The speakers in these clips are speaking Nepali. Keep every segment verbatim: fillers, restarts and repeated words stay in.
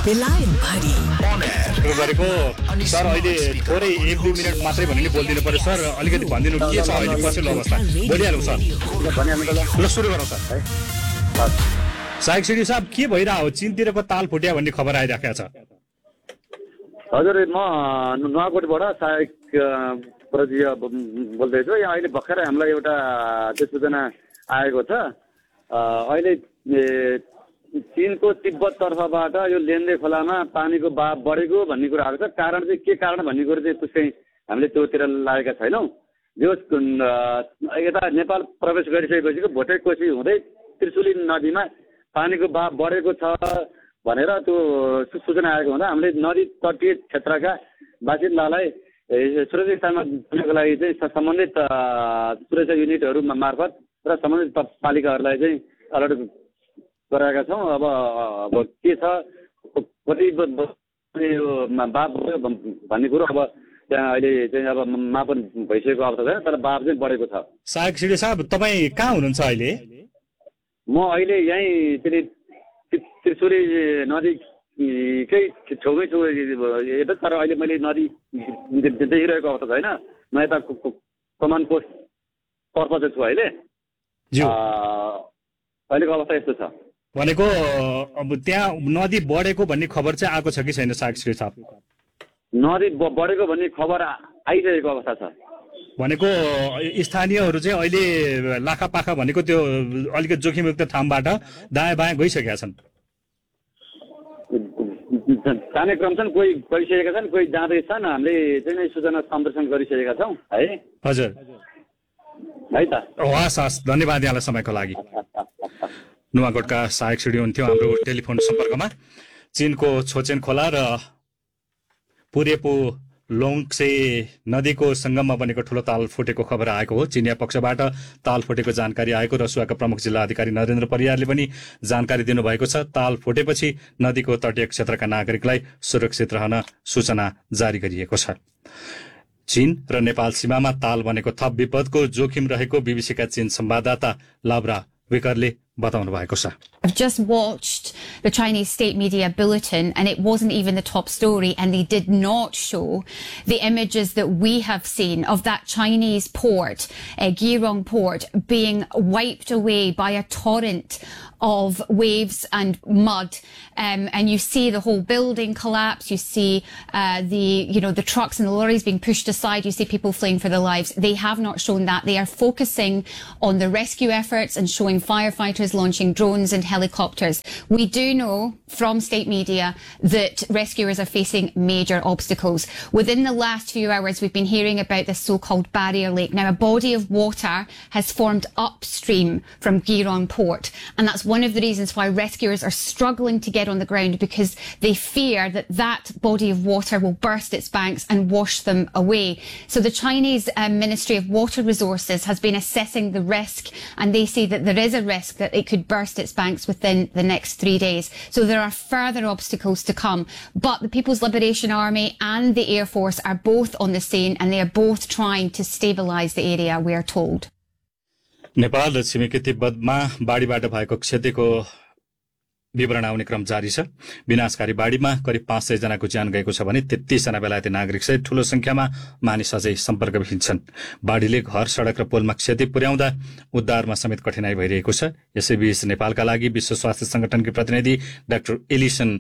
बेलायतभरि गरेको सर अहिले थोरै एक दुई मिनट मात्रै भने नि बोलिदिनु पर्यो सर अलिकति भनिदिनु के छ अहिले पछिल्लो अवस्था बोलिहालौँ सर ल सुरु गरौँ सर साइक सिडी साहब के भइरहेको हो चीनतिरको ताल फुट्या भन्ने खबर आइराखेको छ हजुर म नुवाकोटबाट साइक प्रजी बोल्दैछु यहाँ अहिले भर्खरै हामीलाई एउटा त्यो सूचना आएको छ अहिले चीनको तिब्बत तर्फबाट यो लेन्डे खोलामा पानीको बहाव बढेको भन्ने कुरा आएको छ कारण चाहिँ के कारण भन्ने कुरो चाहिँ पुष्टै हामीले त्योतिर लागेका छैनौँ यो यता नेपाल प्रवेश गरिसकेपछि भोटे कोशी हुँदै त्रिशुली नदीमा पानीको बहाव बढेको छ भनेर त्यो सूचना आएको हुँदा हामीले नदी तटीय क्षेत्रका बासिन्दालाई सुरक्षित स्थानमा जानको लागि चाहिँ सम्बन्धित सुरक्षा युनिटहरू मार्फत र सम्बन्धित पालिकाहरूलाई चाहिँ अलर्ट गराएका छौँ। अब अब के छ कति यो बाब भन्ने कुरो अब त्यहाँ अहिले चाहिँ अब मापन भइसकेको अवस्था छैन तर बाब चाहिँ बढेको छ। साइक सिडी साहब तपाईँ कहाँ हुनुहुन्छ अहिले? म अहिले यहीँ फेरि त्रिशुली नदीकै छेउमै छु यता तर अहिले मैले नदी देखिरहेको अवस्था छैन म यता कमान पोस्ट तर्फ चाहिँ छु अहिले अहिलेको अवस्था यस्तो छ। भनेको अब त्यहाँ नदी बढेको भन्ने खबर चाहिँ आएको छ कि छैन साइक सिडी साहब? नदी बढेको भन्ने खबर आइरहेको अवस्था छ। भनेको स्थानीयहरू चाहिँ अहिले लाखा पाखा भनेको त्यो अलिकति जोखिमयुक्त ठाउँबाट दायाँ बायाँ गइसकेका छन् जाने क्रम छन् कोही गइसकेका छन् कोही जाँदैछन् हामीले चाहिँ सूचना सम्प्रेषण गरिसकेका छौँ है। हजुर है त हस् हस् धन्यवाद यहाँलाई समयको लागि। नुवाकोटका सहायक सिडी हुन्थ्यो हाम्रो टेलिफोन सम्पर्कमा। चीनको छोचेन खोला र पुरेपो लोङसे नदीको सङ्गममा बनेको ठूलो ताल फुटेको खबर आएको हो। चिनिया पक्षबाट ताल फुटेको जानकारी आएको रसुवाका प्रमुख जिल्ला अधिकारी नरेन्द्र परियारले पनि जानकारी दिनुभएको छ। ताल फुटेपछि नदीको तटीय क्षेत्रका नागरिकलाई सुरक्षित रहन सूचना जारी गरिएको छ। चीन र नेपाल सीमामा ताल बनेको थप विपदको जोखिम रहेको बीबीसीका चीन संवाददाता लाब्रा विकरले बताउनु भएको छ। I've just watched the Chinese state media bulletin and it wasn't even the top story and they did not show the images that we have seen of that Chinese port, uh, Girong port, being wiped away by a torrent of waves and mud. Um, and you see the whole building collapse. You see uh, the, you know, the trucks and the lorries being pushed aside. You see people fleeing for their lives. They have not shown that. They are focusing on the rescue efforts and showing firefighters launching drones and helicopters. We do know from state media that rescuers are facing major obstacles. Within the last few hours, we've been hearing about this so-called barrier lake. Now, a body of water has formed upstream from Girong port, and that's one of the reasons why rescuers are struggling to get on the ground, because they fear that that body of water will burst its banks and wash them away. So the Chinese um, Ministry of Water Resources has been assessing the risk, and they say that there is a risk that it could burst its banks within the next three days. So there are further obstacles to come. But the People's Liberation Army and the Air Force are both on the scene, and they are both trying to stabilise the area, we are told. Nepal र छिमेकी तिब्बतमा बाढीबाट भएको क्षतिको विवरण आउने क्रम जारी छ। विनाशकारी बाढीमा करिब पाँच सय जनाको ज्यान गएको छ भने तेत्तीस जना बेलायती नागरिक सहित ठूलो संख्यामा मानिस अझै सम्पर्कविहीन छन्। बाढीले घर सड़क र पुलमा क्षति पुर्याउँदा उद्धारमा समेत कठिनाई भइरहेको छ। यसैबीच नेपालका लागि विश्व स्वास्थ्य संगठनकी प्रतिनिधि डाक्टर एलिसन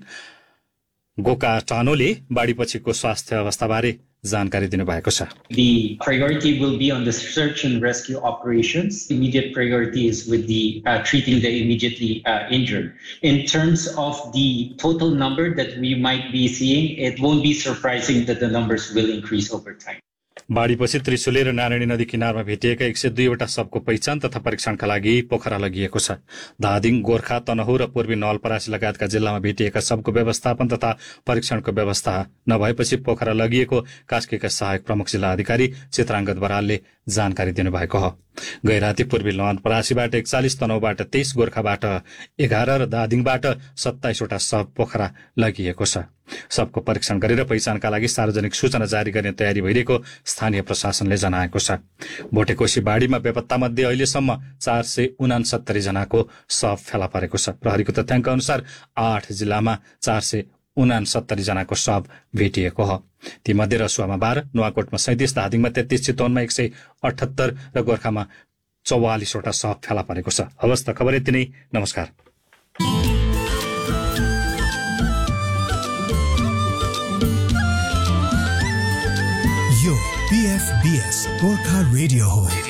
गोकाटानोले बाढीपछिको स्वास्थ्य अवस्थाबारे जानकारी दिनुभएको छ। The priority will be on the search and rescue operations. Immediate priority is with the uh, treating the immediately uh, injured. In terms of the total number that we might be seeing, it won't be surprising that the numbers will increase over time. बाढीपछि Trishuli र नारायणी नदी किनारमा भेटिएका एक सय दुईवटा शवको पहिचान तथा परीक्षणका लागि पोखरा लगिएको छ। धादिङ, गोर्खा, तनहुँ र पूर्वी नवलपरासी लगायतका जिल्लामा भेटिएका शवको व्यवस्थापन तथा परीक्षणको व्यवस्था नभएपछि पोखरा लगिएको कास्कीका सहायक प्रमुख जिल्ला अधिकारी चित्राङ्गद बरालले जानकारी दिनुभएको हो। गैराती पूर्वी नवलपरासीबाट एकचालिस, तनहुँबाट तेइस, गोर्खाबाट एघार र दादिङबाट सत्ताइसवटा शव पोखरा लगिएको छ। सबको परीक्षण गरेर पहिचानका लागि सार्वजनिक सूचना जारी गर्ने तयारी भइरहेको स्थानीय प्रशासनले जनाएको छ। भोटेकोशी बाढीमा बेपत्ता मध्ये अहिलेसम्म चार सय उनासत्तरी जनाको शव फेला परेको छ। प्रहरीको तथ्याङ्क अनुसार आठ जिल्लामा चार सय उनासत्तरी जनाको शव भेटिएको हो। तीमध्ये रसुवामा बाह्र, नुवाकोटमा सैतिस, धादिङमा तेत्तीस, चितवनमा एक सय अठहत्तर र गोर्खामा चौवालिसवटा शव फेला परेको छ। हवस् त, खबर यति नै। नमस्कार। यो पीएफबीएस गोर्खा रेडियो हो।